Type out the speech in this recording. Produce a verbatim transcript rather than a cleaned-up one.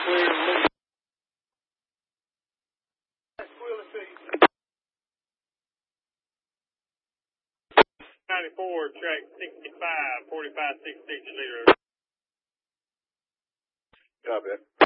clear to leave. ninety-four, track sixty-five, forty-five sixty-six, leader. Copy that.